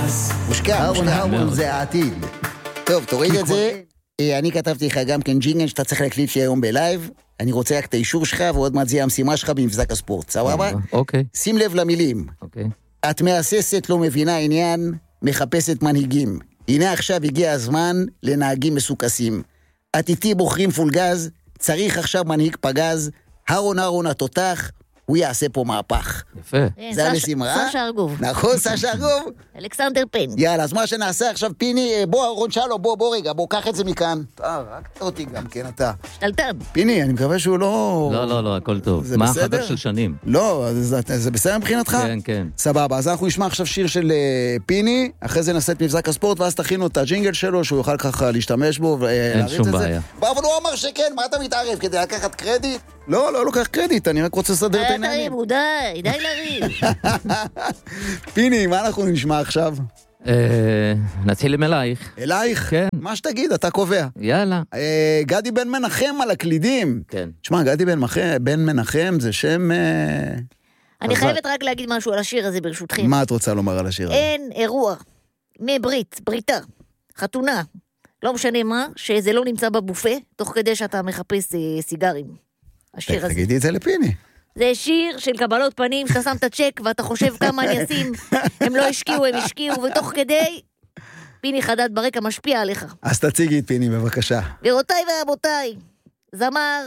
מושקע, אהרון זה העתיד. טוב, תוריד את זה. אני כתבתי לך גם כן ג'ינגל שאתה צריך להקליט לי היום בלייב. אני רוצה רק את האישור שלך, ועוד מעט זה המשימה שלך במבזק הספורט. סבבה? אוקיי. שים לב למילים. אוקיי. את מהססת, לא מבינה עניין, מחפשת מנהיגים. הנה עכשיו הגיע הזמן לנהגים מסוכסים. את איתי בוחרים פול גז, צריך עכשיו מנהיג פגז, אהרון התותח, הוא יעשה פה מהפך. יפה. זה המשימה. סשה ארגוב. נכון, סשה ארגוב? אלכסנדר פן. יאללה, אז מה שנעשה עכשיו, פיני, בוא, אהרון שלום, בוא רגע, בוא, קח את זה מכאן. רק אותי גם כן, אתה. שתלטן. פיני, אני מקווה שהוא לא... לא, הכל טוב. זה מה בסדר? החבר של שנים? לא, זה בסדר מבחינתך? כן. סבבה, אז אנחנו נשמע עכשיו שיר של פיני, אחרי זה נעשה את מבזק הספורט, ואז תכינו את הג'ינגל שלו, שהוא יוכל ככה להשתמש בו ולהריץ את זה. אין שום בעיה. אבל הוא אמר שכן, מה אתה מתערב? כדי לקחת קרדיט? לא לוקח קרדיט, אני רק רוצה לסדר את העניינים. די לריב. פיני, מה אנחנו נשמע עכשיו? נתחיל עם אלייך. אלייך? כן. מה שתגיד, אתה קובע. יאללה. גדי בן מנחם על הקלידים. כן. תשמע, גדי בן מנחם זה שם... אני חייבת רק להגיד משהו על השיר הזה ברשותכם. מה את רוצה לומר על השיר הזה? אין אירוע, בריתה, חתונה, לא משנה מה, שזה לא נמצא בבופה, תוך כדי שאתה מחפש סיגרים. השיר הזה. תגידי את זה לפיני. זה שיר של קבלות פנים, שאתה שם את הצ'ק ואתה חושב כמה אני אשים, הם לא השקיעו, הם השקיעו, ותוך כדי פיני חדד ברקע משפיע עליך. אז תציגי את פיני בבקשה. גבירותיי ורבותיי, זמר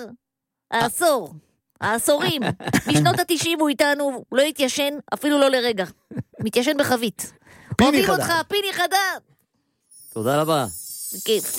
העשורים, משנות ה-90 הוא איתנו, הוא לא התיישן, אפילו לא לרגע, מתיישן בחבית. פיני אוהבים חדד. אותך, פיני חדד. תודה רבה. כיף.